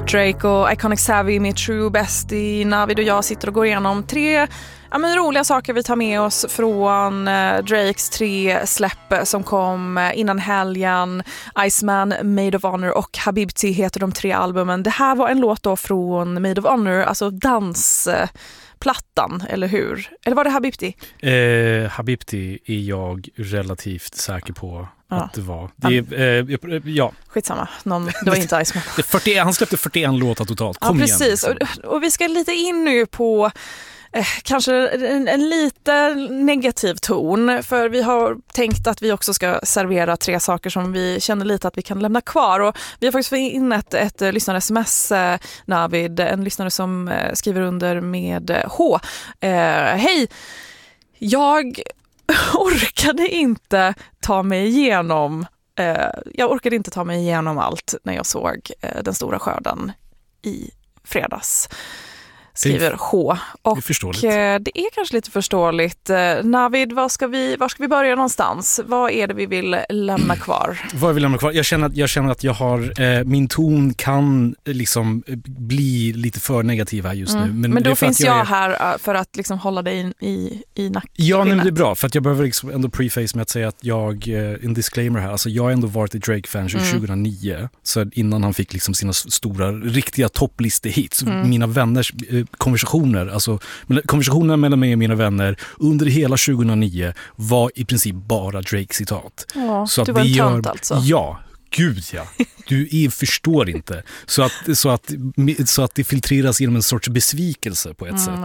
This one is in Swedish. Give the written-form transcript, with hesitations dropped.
Drake och Iconic Savvy med True Bestie. Navid och jag sitter och går igenom 3 roliga saker vi tar med oss från Drakes 3 släpp som kom innan helgen. Iceman, Made of Honor och Habibti heter de 3 albumen. Det här var en låt då från Made of Honor, alltså dansplattan, eller hur? Eller var det Habibti? Habibti är jag relativt säker på att det var. Ja. Skitsamma. Det var inte Iceman. Han släppte 41 låtar totalt. Kom precis. igen. Och vi ska lite in nu på kanske en lite negativ ton, för vi har tänkt att vi också ska servera 3 saker som vi känner lite att vi kan lämna kvar, och vi har faktiskt fått in ett lyssnar-sms, Navid, en lyssnare som skriver under med H. Hej, jag orkade inte ta mig igenom allt när jag såg Den stora skörden i fredags. Skriver H. Och det är kanske lite förståeligt. Navid, var ska vi börja någonstans? Vad är det vi vill lämna kvar? Jag känner att jag har min ton kan liksom bli lite för negativ här just nu. Men då finns jag här för att liksom hålla dig i nacken. Ja, men det är bra, för att jag behöver liksom ändå preface med att säga att en disclaimer här. Alltså jag har ändå varit ett Drake-fan 2009, så innan han fick liksom sina stora, riktiga toppliste-hits. Mina vänners konversationerna mellan mig och mina vänner under hela 2009 var i princip bara Drake-citat. Ja, så att du var en tönt alltså. Ja, gud ja. Du förstår inte. Så att det filtreras genom en sorts besvikelse på ett sätt.